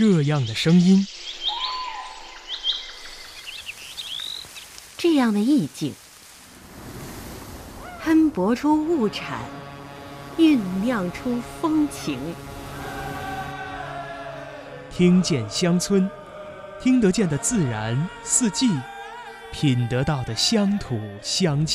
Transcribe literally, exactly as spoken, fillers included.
这样的声音， 这样的意境，喷薄出物产，酝酿出风情。 听见乡村，听得见的自然四季，品得到的乡土乡情。